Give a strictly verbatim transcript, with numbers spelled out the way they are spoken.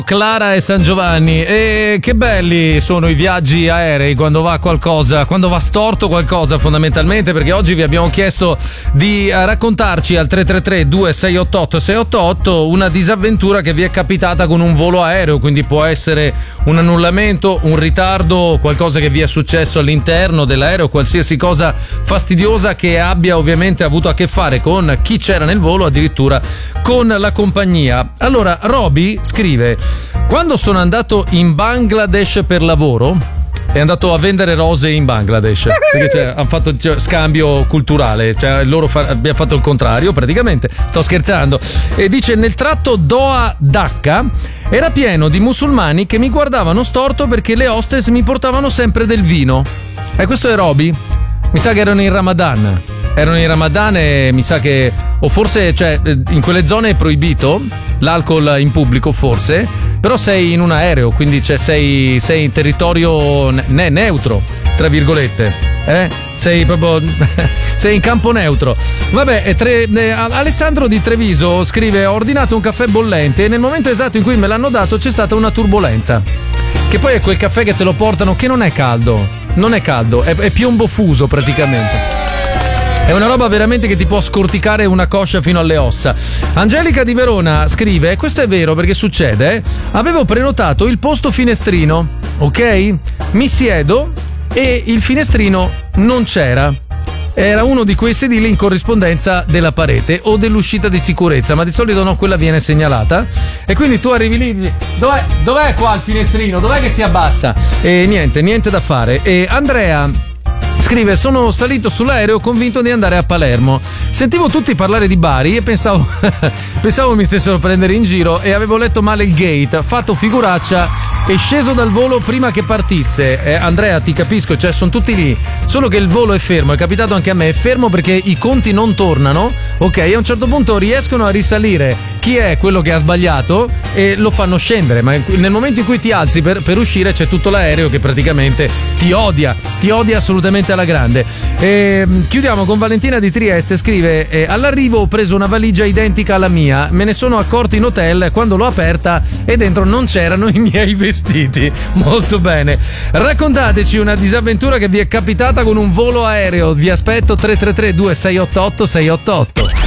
Clara e San Giovanni. E che belli sono i viaggi aerei quando va qualcosa, quando va storto qualcosa fondamentalmente, perché oggi vi abbiamo chiesto di raccontarci al tre tre tre due sei otto otto sei otto otto una disavventura che vi è capitata con un volo aereo, quindi può essere un annullamento, un ritardo, qualcosa che vi è successo all'interno dell'aereo, qualsiasi cosa fastidiosa che abbia ovviamente avuto a che fare con chi c'era nel volo, addirittura con la compagnia. Allora Roby scrive: quando sono andato in Bangladesh per lavoro, è andato a vendere rose in Bangladesh, perché cioè, hanno fatto cioè, scambio culturale, cioè loro fa- abbiamo fatto il contrario praticamente, sto scherzando. E dice: nel tratto Doha-Dhaka era pieno di musulmani che mi guardavano storto perché le hostess mi portavano sempre del vino. E questo è Roby? Mi sa che erano in Ramadan. Erano in Ramadan e mi sa che, o forse, cioè, in quelle zone è proibito l'alcol in pubblico, forse, però sei in un aereo, quindi cioè, sei, sei in territorio ne- neutro, tra virgolette, eh? Sei proprio sei in campo neutro. Vabbè, e tre, eh, Alessandro di Treviso scrive: ho ordinato un caffè bollente e nel momento esatto in cui me l'hanno dato c'è stata una turbolenza. Che poi è quel caffè che te lo portano che non è caldo, non è caldo, è, è piombo fuso praticamente. È una roba veramente che ti può scorticare una coscia fino alle ossa. Angelica di Verona scrive: questo è vero perché succede, eh? Avevo prenotato il posto finestrino, ok? Mi siedo e il finestrino non c'era. Era uno di quei sedili in corrispondenza della parete o dell'uscita di sicurezza, ma di solito no, quella viene segnalata. E quindi tu arrivi lì e dici: dov'è, dov'è qua il finestrino? Dov'è che si abbassa? E niente, niente da fare. E Andrea scrive: sono salito sull'aereo convinto di andare a Palermo. Sentivo tutti parlare di Bari e pensavo pensavo mi stessero a prendere in giro e avevo letto male il gate, fatto figuraccia e sceso dal volo prima che partisse. eh, Andrea, ti capisco, cioè sono tutti lì, solo che il volo è fermo, è capitato anche a me, è fermo perché i conti non tornano, ok? E a un certo punto riescono a risalire chi è quello che ha sbagliato e lo fanno scendere, ma nel momento in cui ti alzi per, per uscire c'è tutto l'aereo che praticamente ti odia, ti odia assolutamente alla grande. E chiudiamo con Valentina di Trieste, scrive: eh, all'arrivo ho preso una valigia identica alla mia, me ne sono accorto in hotel quando l'ho aperta e dentro non c'erano i miei vestiti. Molto bene, raccontateci una disavventura che vi è capitata con un volo aereo. Vi aspetto tre tre tre due sei otto otto sei otto otto.